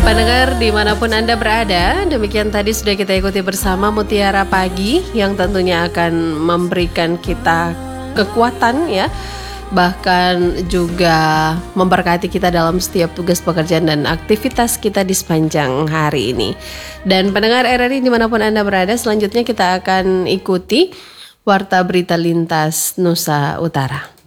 Pendengar dimanapun Anda berada, demikian tadi sudah kita ikuti bersama Mutiara Pagi yang tentunya akan memberikan kita kekuatan ya, bahkan juga memberkati kita dalam setiap tugas pekerjaan dan aktivitas kita di sepanjang hari ini. Dan pendengar RRI dimanapun Anda berada, selanjutnya kita akan ikuti Warta Berita Lintas Nusa Utara.